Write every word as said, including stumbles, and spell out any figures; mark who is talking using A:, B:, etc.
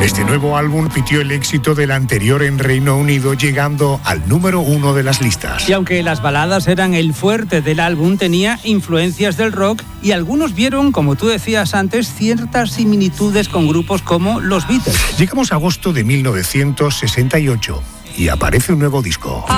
A: Este nuevo álbum pitió el éxito del anterior en Reino Unido, llegando al número uno de las listas.
B: Y aunque las baladas eran el fuerte del álbum, tenía influencias del rock y algunos vieron, como tú decías antes, ciertas similitudes con grupos como los Beatles.
A: Llegamos a agosto de mil novecientos sesenta y ocho y aparece un nuevo disco.